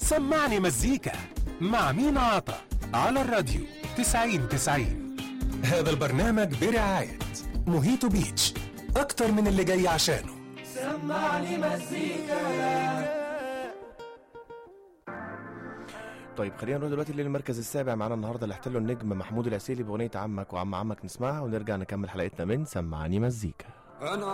سمعني مزيكا مع مينا عطا على الراديو 90-90. هذا البرنامج برعاية موهيتو بيتش، أكتر من اللي جاي عشانه. سمعني مزيكا. طيب خلينا نروح دلوقتي للمركز السابع. معانا النهارده اللي احتله النجم محمود العسيلي بأغنية عمك وعم عمك، نسمعها ونرجع نكمل حلقتنا من سمعني مزيكا. أنا